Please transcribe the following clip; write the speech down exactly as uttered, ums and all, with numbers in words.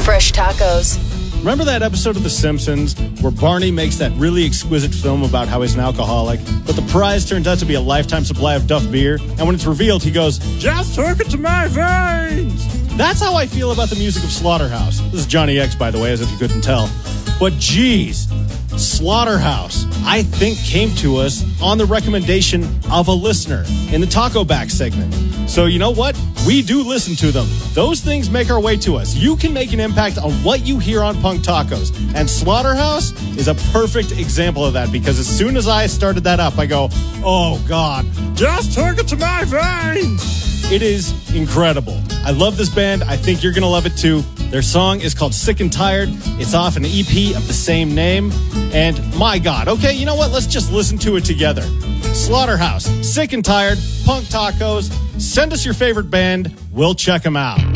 Fresh tacos. Remember that episode of The Simpsons where Barney makes that really exquisite film about how he's an alcoholic, but the prize turns out to be a lifetime supply of Duff beer, and when it's revealed, he goes, "Just took it to my veins!" That's how I feel about the music of Slaughterhouse. This is Johnny X, by the way, as if you couldn't tell. But geez, Slaughterhouse, I think, came to us on the recommendation of a listener in the Taco Back segment. So you know what? We do listen to them. Those things make our way to us. You can make an impact on what you hear on Punk Tacos. And Slaughterhouse is a perfect example of that, because as soon as I started that up, I go, oh God, just took it to my veins. It is incredible. I love this band. I think you're going to love it too. Their song is called Sick and Tired. It's off an E P of the same name. And my God, okay, you know what? Let's just listen to it together. Slaughterhouse, Sick and Tired, Punk Tacos. Send us your favorite band. We'll check them out.